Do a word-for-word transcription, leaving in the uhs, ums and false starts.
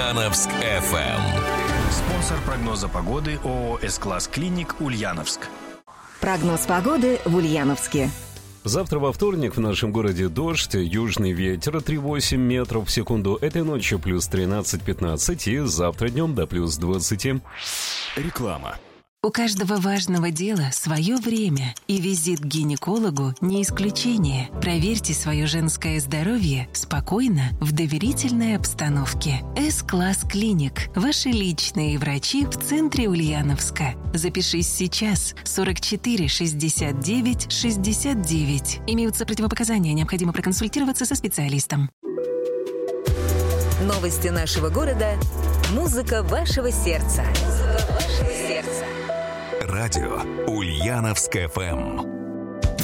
Ульяновск эф эм. Спонсор прогноза погоды ООО «С-класс Клиник» Ульяновск. Прогноз погоды в Ульяновске. Завтра во вторник в нашем городе дождь, южный ветер три целых восемь десятых метров в секунду. Этой ночью плюс тринадцать-пятнадцать и завтра днем до плюс двадцати. Реклама. У каждого важного дела свое время, и визит к гинекологу не исключение. Проверьте свое женское здоровье спокойно, в доверительной обстановке. С-класс Клиник. Ваши личные врачи в центре Ульяновска. Запишись сейчас. сорок четыре шестьдесят девять шестьдесят девять. Имеются противопоказания, необходимо проконсультироваться со специалистом. Новости нашего города. Музыка вашего сердца. Музыка вашего сердца. Радио Ульяновск эф эм.